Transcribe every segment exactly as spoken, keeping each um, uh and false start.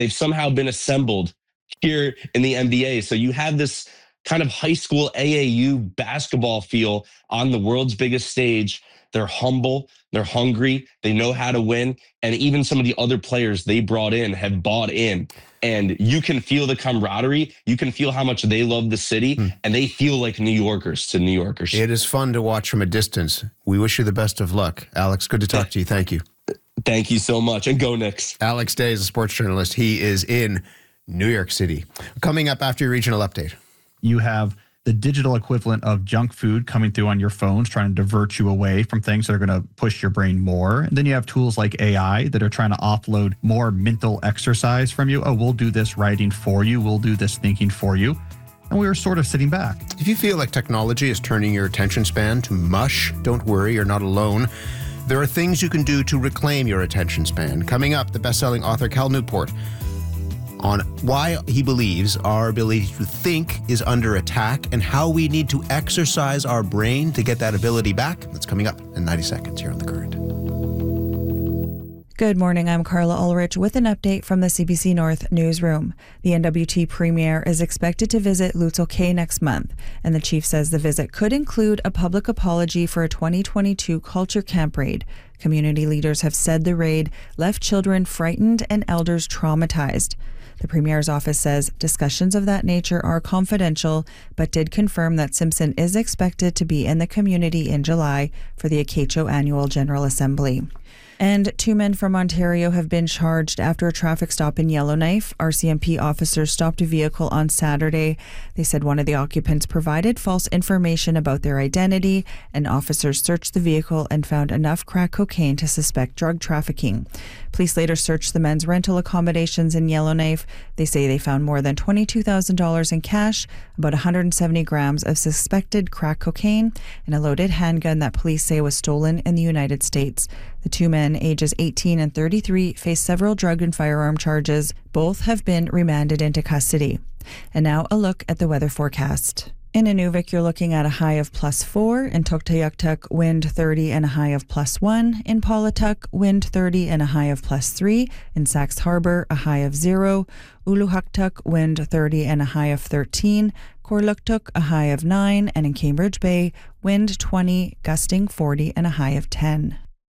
they've somehow been assembled here in the N B A. So you have this kind of high school A A U basketball feel on the world's biggest stage. They're humble, they're hungry, they know how to win. And even some of the other players they brought in have bought in. And you can feel the camaraderie. You can feel how much they love the city, mm. and they feel like New Yorkers to New Yorkers. It is fun to watch from a distance. We wish you the best of luck. Alex, good to talk to you. Thank you. Thank you so much. And go Knicks. Alex Day is a sports journalist. He is in New York City. Coming up after your regional update. You have the digital equivalent of junk food coming through on your phones, trying to divert you away from things that are going to push your brain more. And then you have tools like A I that are trying to offload more mental exercise from you. Oh, we'll do this writing for you. We'll do this thinking for you. And we were sort of sitting back. If you feel like technology is turning your attention span to mush, don't worry, you're not alone. There are things you can do to reclaim your attention span. Coming up, the best-selling author Cal Newport on why he believes our ability to think is under attack and how we need to exercise our brain to get that ability back. That's coming up in ninety seconds here on The Current. Good morning, I'm Carla Ulrich with an update from the C B C North newsroom. The N W T Premier is expected to visit Lutzel Kay next month, and the chief says the visit could include a public apology for a twenty twenty-two culture camp raid. Community leaders have said the raid left children frightened and elders traumatized. The Premier's office says discussions of that nature are confidential, but did confirm that Simpson is expected to be in the community in July for the Acacho Annual General Assembly. And two men from Ontario have been charged after a traffic stop in Yellowknife. R C M P officers stopped a vehicle on Saturday. They said one of the occupants provided false information about their identity, and officers searched the vehicle and found enough crack cocaine to suspect drug trafficking. Police later searched the men's rental accommodations in Yellowknife. They say they found more than twenty-two thousand dollars in cash, about one hundred seventy grams of suspected crack cocaine, and a loaded handgun that police say was stolen in the United States. The two men, ages eighteen and thirty-three, face several drug and firearm charges. Both have been remanded into custody. And now a look at the weather forecast. In Inuvik, you're looking at a high of plus four. In Tuktoyaktuk, wind thirty and a high of plus one. In Pawlatuck, wind thirty and a high of plus three. In Sax Harbor, a high of zero. Uluhaktuk, wind thirty and a high of thirteen. Korluktuk, a high of nine. And in Cambridge Bay, wind twenty, gusting forty and a high of ten.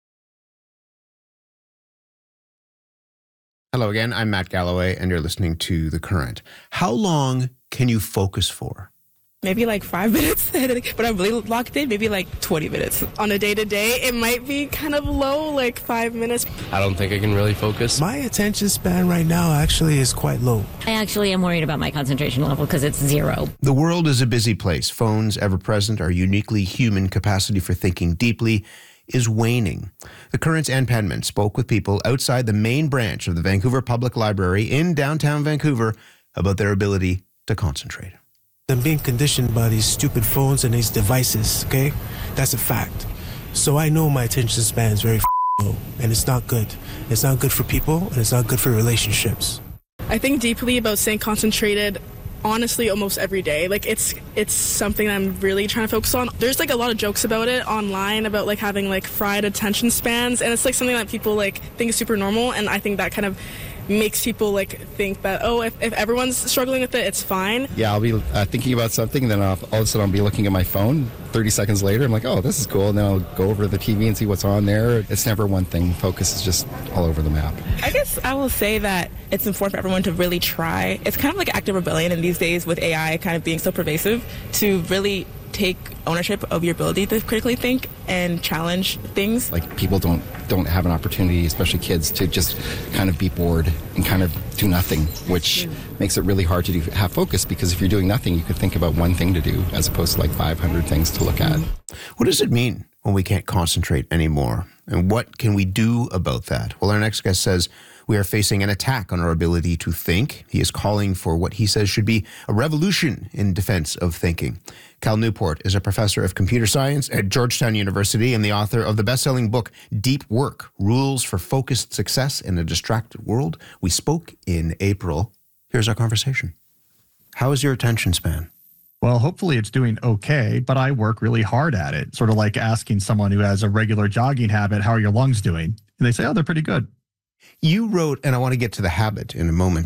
Hello again, I'm Matt Galloway, and you're listening to The Current. How long can you focus for? Maybe like five minutes, but I'm really locked in, maybe like twenty minutes. On a day-to-day, it might be kind of low, like five minutes. I don't think I can really focus. My attention span right now actually is quite low. I actually am worried about my concentration level because it's zero. The world is a busy place. Phones, ever present, our uniquely human capacity for thinking deeply is waning. The Current's Ann Penman spoke with people outside the main branch of the Vancouver Public Library in downtown Vancouver about their ability to concentrate. I'm being conditioned by these stupid phones and these devices, okay? That's a fact. So I know my attention span is very low, and it's not good. It's not good for people, and it's not good for relationships. I think deeply about staying concentrated, honestly, almost every day. Like, it's it's something I'm really trying to focus on. There's, like, a lot of jokes about it online, about, like, having, like, fried attention spans, and it's, like, something that people, like, think is super normal, and I think that kind of makes people like think that, oh, if, if everyone's struggling with it, it's fine. Yeah, I'll be uh, thinking about something, and then I'll, all of a sudden I'll be looking at my phone. thirty seconds later, I'm like, oh, this is cool. And then I'll go over to the T V and see what's on there. It's never one thing. Focus is just all over the map. I guess I will say that it's important for everyone to really try. It's kind of like active rebellion in these days with A I kind of being so pervasive, to really take ownership of your ability to critically think and challenge things. Like, people don't don't have an opportunity, especially kids, to just kind of be bored and kind of do nothing, which makes it really hard to do, have focus, because if you're doing nothing, you could think about one thing to do as opposed to like five hundred things to look at. What does it mean when we can't concentrate anymore? And what can we do about that? Well, our next guest says we are facing an attack on our ability to think. He is calling for what he says should be a revolution in defense of thinking. Cal Newport is a professor of computer science at Georgetown University and the author of the best-selling book, Deep Work, Rules for Focused Success in a Distracted World. We spoke in April. Here's our conversation. How is your attention span? Well, hopefully it's doing okay, but I work really hard at it. Sort of like asking someone who has a regular jogging habit, how are your lungs doing? And they say, oh, they're pretty good. You wrote, and I want to get to the habit in a moment,